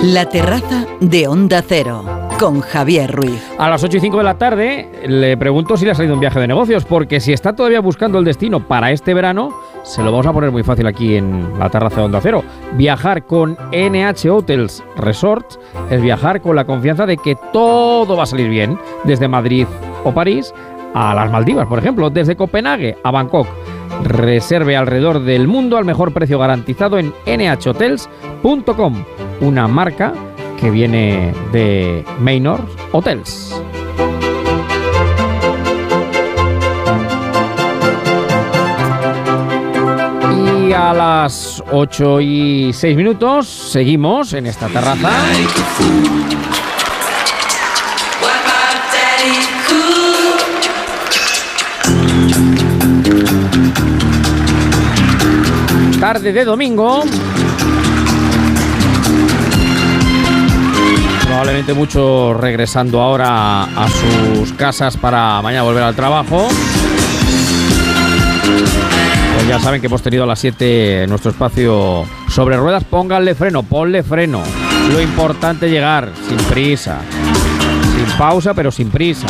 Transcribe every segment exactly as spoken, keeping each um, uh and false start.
La terraza de Onda Cero, con Javier Ruiz. A las ocho y cinco de la tarde le pregunto si le ha salido un viaje de negocios, porque si está todavía buscando el destino para este verano, se lo vamos a poner muy fácil aquí en la terraza de Onda Cero. Viajar con N H Hotels Resorts es viajar con la confianza de que todo va a salir bien, desde Madrid o París a las Maldivas, por ejemplo, desde Copenhague a Bangkok. Reserve alrededor del mundo al mejor precio garantizado en ene hache hotels punto com, una marca que viene de Maynard Hotels. Y a las ocho y seis minutos seguimos en esta terraza. Tarde de domingo. Probablemente muchos regresando ahora a sus casas para mañana volver al trabajo. Pues ya saben que hemos tenido a las siete nuestro espacio sobre ruedas. Pónganle freno, ponle freno. Lo importante es llegar sin prisa. Sin pausa, pero sin prisa.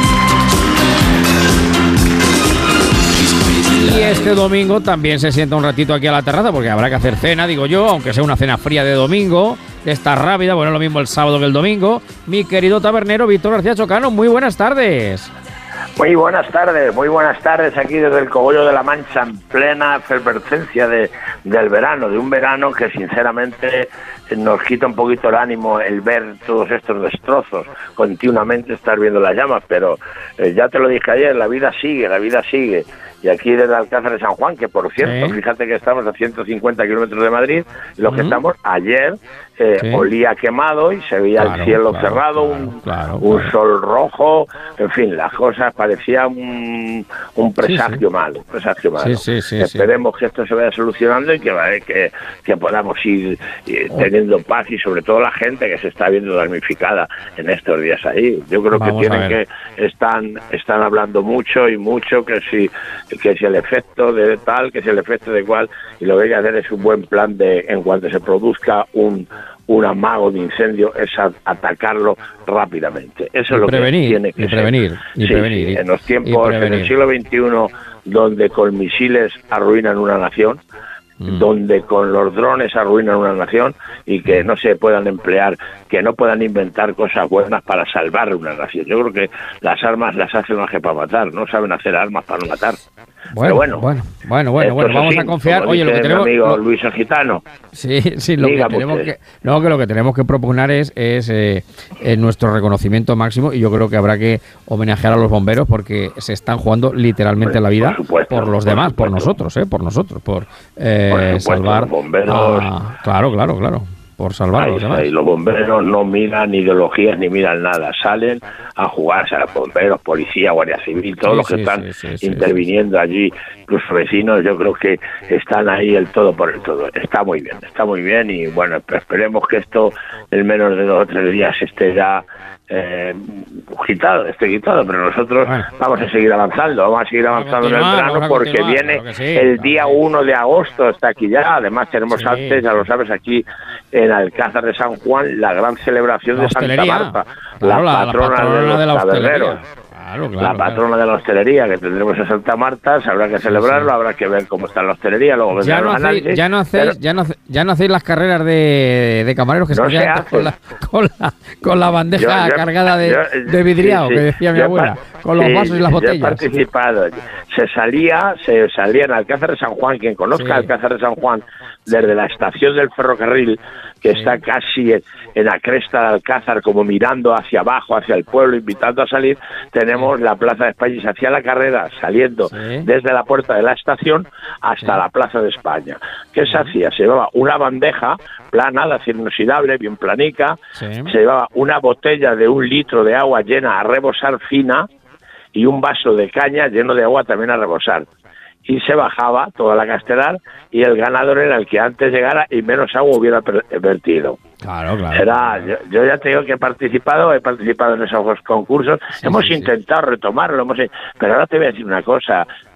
Y este domingo también se sienta un ratito aquí a la terraza, porque habrá que hacer cena, digo yo, aunque sea una cena fría de domingo, de esta rápida, bueno, lo mismo el sábado que el domingo. Mi querido tabernero Víctor García Chocano, muy buenas tardes. Muy buenas tardes, muy buenas tardes aquí desde el Cogollo de la Mancha, en plena efervescencia de, del verano, de un verano que sinceramente nos quita un poquito el ánimo el ver todos estos destrozos, continuamente estar viendo las llamas, pero eh, ya te lo dije ayer, la vida sigue, la vida sigue. Y aquí desde Alcázar de San Juan, que por cierto, sí. Fíjate que estamos a ciento cincuenta kilómetros de Madrid, los uh-huh. que estamos ayer eh, sí. olía quemado y se veía claro, el cielo claro, cerrado, claro, un, claro, un claro. sol rojo, en fin, las cosas parecía un, un presagio sí, sí. malo, un presagio malo. Sí, sí, sí, Esperemos sí. que esto se vaya solucionando y que, que, que podamos ir eh, teniendo paz, y sobre todo la gente que se está viendo damnificada en estos días ahí. Yo creo Vamos que tienen que están están hablando mucho y mucho que si que si el efecto de tal, que si el efecto de cual, y lo que hay que hacer es un buen plan de, en cuanto se produzca un un amago de incendio, es a, atacarlo rápidamente. Eso y es lo prevenir, que tiene que y prevenir, ser. Y sí, prevenir, sí, en los tiempos, en el siglo veintiuno, donde con misiles arruinan una nación, Mm. donde con los drones arruinan una nación, y que no se puedan emplear, que no puedan inventar cosas buenas para salvar una nación. Yo creo que las armas las hacen más que para matar, no saben hacer armas para no matar. Bueno, bueno, bueno, bueno, bueno, bueno vamos sí, a confiar. Oye, lo que tenemos, mi amigo lo, Luis el Gitano. Sí, sí, lo que tenemos que, no, que lo que tenemos que proponer es, es eh, eh, nuestro reconocimiento máximo, y yo creo que habrá que homenajear a los bomberos, porque se están jugando literalmente pues, la vida por, supuesto, por los por demás, supuesto. por nosotros, eh, por nosotros, por eh, por supuesto, salvar los bomberos. A, claro, claro, claro. Por salvar a los demás. Y los bomberos no miran ideologías ni miran nada, salen a jugarse a los bomberos, policía, guardia civil, todos sí, los que sí, están sí, sí, interviniendo sí. allí, incluso vecinos, yo creo que están ahí el todo por el todo. Está muy bien, está muy bien, y bueno, esperemos que esto en menos de dos o tres días esté ya eh, quitado, esté quitado, pero nosotros bueno, vamos a seguir avanzando, vamos a seguir avanzando en el verano, porque viene claro sí, el día uno de agosto, está aquí ya, además tenemos sí. antes, ya lo sabes, aquí en Alcázar de San Juan, la gran celebración la de Santa Marta, claro, la, patrona la patrona de los de la taberneros. Claro, claro, la patrona claro. de la hostelería, que tendremos en Santa Marta, se habrá que celebrarlo, sí, sí. habrá que ver cómo está la hostelería, luego ya no, hacéis, ya, no hacéis, pero... ya, no, ya no hacéis las carreras de, de camareros que no se quedan con la, con, la, con la bandeja yo, yo, cargada de, yo, de vidriado, sí, sí. que decía mi abuela, con los sí, vasos y las botellas. Yo he participado. Se salía, se salía en Alcázar de San Juan, quien conozca sí. Alcázar de San Juan, desde la estación del ferrocarril, que sí. está casi en, en la cresta de Alcázar, como mirando hacia abajo, hacia el pueblo, invitando a salir, tenemos sí. la Plaza de España, y se hacía la carrera saliendo sí. desde la puerta de la estación hasta sí. la Plaza de España. ¿Qué sí. se hacía? Se llevaba una bandeja plana, de acero inoxidable, bien planica, sí. se llevaba una botella de un litro de agua llena a rebosar fina, y un vaso de caña lleno de agua también a rebosar. Y se bajaba toda la castelar, y el ganador era el que antes llegara y menos agua hubiera vertido. Claro, claro. Era, yo, yo ya te digo que he participado, he participado en esos concursos, sí, hemos sí, intentado sí. retomarlo, hemos, pero ahora te voy a decir una cosa,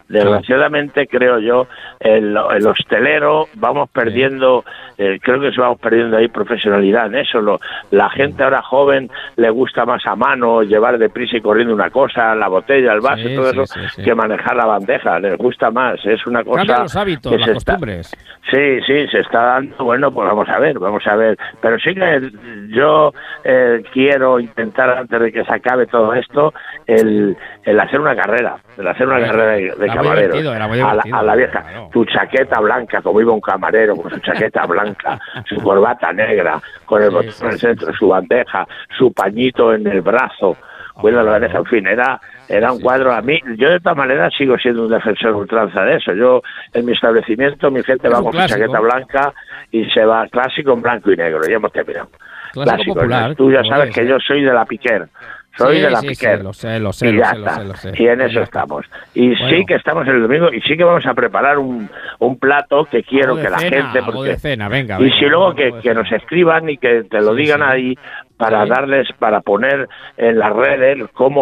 Desgraciadamente, creo yo, el, el hostelero vamos perdiendo, eh, creo que se vamos perdiendo ahí profesionalidad en eso. Lo, la gente ahora joven le gusta más a mano llevar deprisa y corriendo una cosa, la botella, el vaso, sí, todo sí, eso, sí, sí. que manejar la bandeja. Les gusta más, es una cosa. Cambian los hábitos, que las se costumbres. Está, sí, sí, se está dando. Bueno, pues vamos a ver, vamos a ver. Pero sí que yo eh, quiero intentar, antes de que se acabe todo esto, el, el hacer una carrera, el hacer una carrera de, de camareros. A la, a la vieja, claro. Tu chaqueta blanca, como iba un camarero, con su chaqueta blanca, su corbata negra, con el sí, botón sí, en el centro, sí. Su bandeja, su pañito en el brazo, cuida la bandeja, en fin, era, era un cuadro. A mí, yo de todas maneras sigo siendo un defensor ultranza de eso. Yo, en mi establecimiento, mi gente va con su chaqueta blanca y se va clásico en blanco y negro, ya hemos terminado. Clásico, clásico popular. ¿No? Tú ya sabes que yo soy de la Piquer. Soy sí, de la sí, Piquer. Sí, lo sé, lo sé, y lo ya sé, está. lo sé, lo sé. Y en eso estamos. Y bueno. Sí que estamos el domingo y sí que vamos a preparar un, un plato que quiero que la cena, gente... Porque, de cena, venga, y venga, si luego que, que nos escriban y que te lo sí, digan sí. ahí para sí. darles, para poner en las redes cómo